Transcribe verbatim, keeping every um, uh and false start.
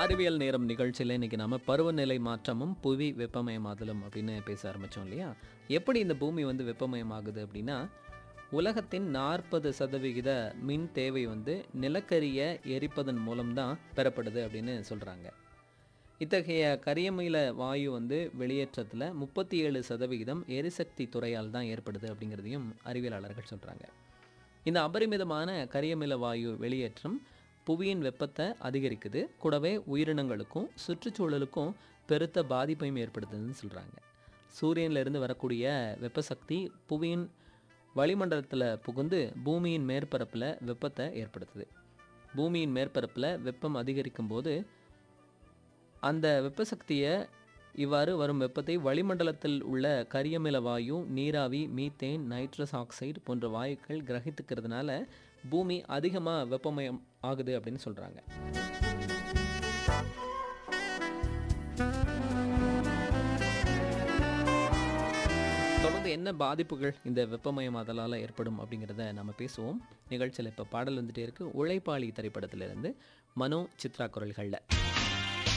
அறிவியல் நேரம் நிகழ்ச்சியில் இன்னைக்கு நாம பருவநிலை மாற்றமும் புவி வெப்பமயமாதலும் அப்படின்னு பேச ஆரம்பிச்சோம் இல்லையா? எப்படி இந்த பூமி வந்து வெப்பமயமாகுது அப்படின்னா, உலகத்தின் நாற்பது சதவிகித மின் தேவை வந்து நிலக்கரிய எரிப்பதன் மூலம்தான் பெறப்படுது அப்படின்னு சொல்றாங்க. இத்தகைய கரியமில வாயு வந்து வெளியேற்றத்தில் முப்பத்தி ஏழு சதவிகிதம் எரிசக்தி துறையால் தான் ஏற்படுது அப்படிங்கிறதையும் அறிவியலாளர்கள் சொல்றாங்க. இந்த அபரிமிதமான கரியமில வாயு வெளியேற்றம் புவியின் வெப்பத்தை அதிகரிக்குது, கூடவே உயிரினங்களுக்கும் சுற்றுச்சூழலுக்கும் பெருத்த பாதிப்பையும் ஏற்படுத்துதுன்னு சொல்கிறாங்க. சூரியனிலிருந்து வரக்கூடிய வெப்ப சக்தி புவியின் வளிமண்டலத்தில் புகுந்து பூமியின் மேற்பரப்பில் வெப்பத்தை ஏற்படுத்துது. பூமியின் மேற்பரப்பில் வெப்பம் அதிகரிக்கும் போது அந்த வெப்ப சக்தியை இவ்வாறு வரும் வெப்பத்தை வளிமண்டலத்தில் உள்ள கரியமில வாயு, நீராவி, மீத்தேன், நைட்ரஸ் ஆக்சைடு போன்ற வாயுக்கள் கிரகித்துக்கிறதுனால பூமி அதிகமாக வெப்பமயம் ஆகுது அப்படின்னு சொல்கிறாங்க. தொடர்ந்து என்ன பாதிப்புகள் இந்த வெப்பமயமாதலால் ஏற்படும் அப்படிங்கிறத நம்ம பேசுவோம். நிகழ்ச்சியில் இப்போ பாடல் வந்துட்டே இருக்கு. உழைப்பாளி திரைப்படத்திலிருந்து மனோ சித்ரா குரல்களில்.